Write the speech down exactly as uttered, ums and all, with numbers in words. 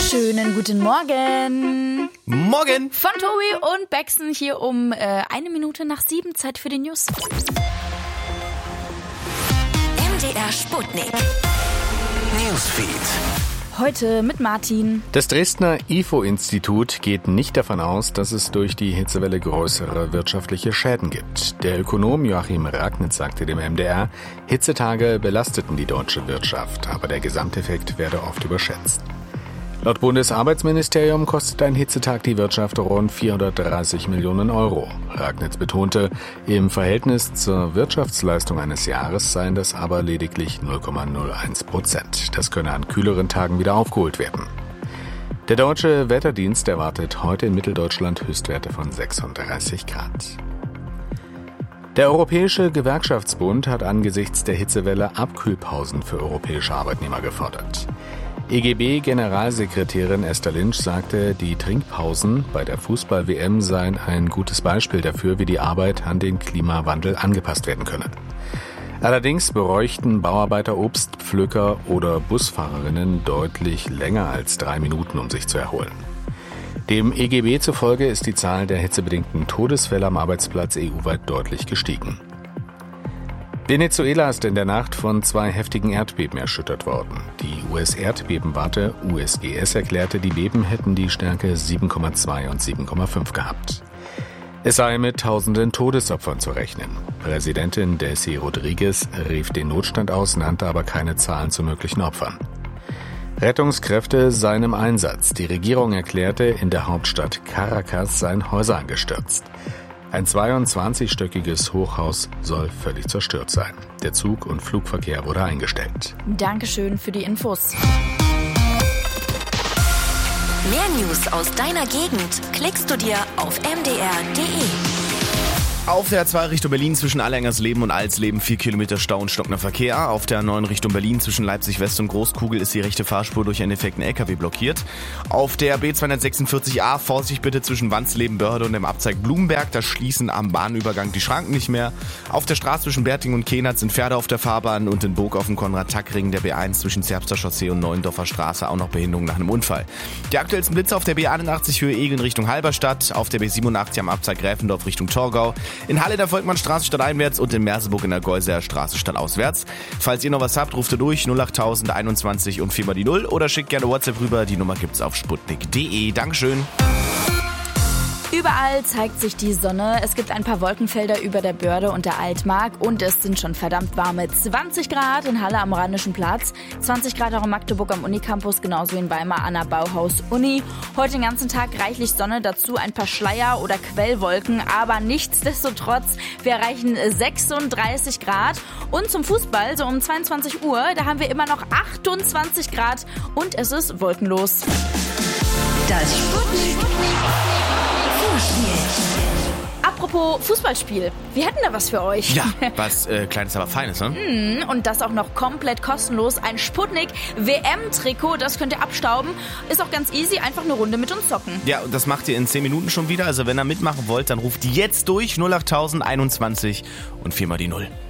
Schönen guten Morgen. Morgen. Von Tobi und Baxen hier um äh, eine Minute nach sieben. Zeit für die News. M D R Sputnik. Newsfeed. Heute mit Martin. Das Dresdner I F O-Institut geht nicht davon aus, dass es durch die Hitzewelle größere wirtschaftliche Schäden gibt. Der Ökonom Joachim Ragnitz sagte dem M D R, Hitzetage belasteten die deutsche Wirtschaft, aber der Gesamteffekt werde oft überschätzt. Laut Bundesarbeitsministerium kostet ein Hitzetag die Wirtschaft rund vierhundertdreißig Millionen Euro. Ragnitz betonte, im Verhältnis zur Wirtschaftsleistung eines Jahres seien das aber lediglich null Komma null eins Prozent. Das könne an kühleren Tagen wieder aufgeholt werden. Der Deutsche Wetterdienst erwartet heute in Mitteldeutschland Höchstwerte von sechsunddreißig Grad. Der Europäische Gewerkschaftsbund hat angesichts der Hitzewelle Abkühlpausen für europäische Arbeitnehmer gefordert. E G B-Generalsekretärin Esther Lynch sagte, die Trinkpausen bei der Fußball-W M seien ein gutes Beispiel dafür, wie die Arbeit an den Klimawandel angepasst werden könne. Allerdings bräuchten Bauarbeiter, Obstpflücker oder Busfahrerinnen deutlich länger als drei Minuten, um sich zu erholen. Dem E G B zufolge ist die Zahl der hitzebedingten Todesfälle am Arbeitsplatz E U-weit deutlich gestiegen. Venezuela ist in der Nacht von zwei heftigen Erdbeben erschüttert worden. Die U S-Erdbebenwarte U S G S erklärte, die Beben hätten die Stärke sieben Komma zwei und sieben Komma fünf gehabt. Es sei mit tausenden Todesopfern zu rechnen. Präsidentin Delcy Rodriguez rief den Notstand aus, nannte aber keine Zahlen zu möglichen Opfern. Rettungskräfte seien im Einsatz. Die Regierung erklärte, in der Hauptstadt Caracas seien Häuser angestürzt. Ein zweiundzwanzigstöckiges Hochhaus soll völlig zerstört sein. Der Zug- und Flugverkehr wurde eingestellt. Dankeschön für die Infos. Mehr News aus deiner Gegend klickst du dir auf m d r punkt d e. Auf der zwei Richtung Berlin zwischen Allengersleben und Alsleben vier Kilometer Stau und stockender Verkehr. Auf der neun Richtung Berlin zwischen Leipzig West und Großkugel ist die rechte Fahrspur durch einen defekten L K W blockiert. Auf der B zweihundertsechsundvierzig A Vorsicht bitte zwischen Wandsleben, Börde und dem Abzweig Blumenberg. Da schließen am Bahnübergang die Schranken nicht mehr. Auf der Straße zwischen Berting und Kehnert sind Pferde auf der Fahrbahn und in Burg auf dem Konrad-Tack-Ring der B eins zwischen Zerbster Chaussee und Neuendorfer Straße auch noch Behinderung nach einem Unfall. Die aktuellsten Blitze auf der B einundachtzig Höhe Egel in Richtung Halberstadt, auf der B siebenundachtzig am Abzweig Gräfendorf Richtung Torgau. In Halle in der Volkmannstraße stadteinwärts und in Merseburg in der Geuseer Straße stadtauswärts. Falls ihr noch was habt, ruft ihr durch null acht null null null einundzwanzig und viermal die null oder schickt gerne WhatsApp rüber. Die Nummer gibt's auf sputnik punkt d e. Dankeschön. Überall zeigt sich die Sonne. Es gibt ein paar Wolkenfelder über der Börde und der Altmark und es sind schon verdammt warme zwanzig Grad in Halle am Rheinischen Platz, zwanzig Grad auch in Magdeburg am Unicampus, genauso wie in Weimar an der Bauhaus-Uni. Heute den ganzen Tag reichlich Sonne, dazu ein paar Schleier- oder Quellwolken, aber nichtsdestotrotz, wir erreichen sechsunddreißig Grad. Und zum Fußball, so um zweiundzwanzig Uhr, da haben wir immer noch achtundzwanzig Grad und es ist wolkenlos. Das Sputnik Fußballspiel. Apropos Fußballspiel, wir hätten da was für euch. Ja, was äh, Kleines, aber Feines, ne? Und das auch noch komplett kostenlos. Ein Sputnik-W M-Trikot, das könnt ihr abstauben. Ist auch ganz easy, einfach eine Runde mit uns zocken. Ja, und das macht ihr in zehn Minuten schon wieder. Also wenn ihr mitmachen wollt, dann ruft jetzt durch null acht null null einundzwanzig und viermal die null.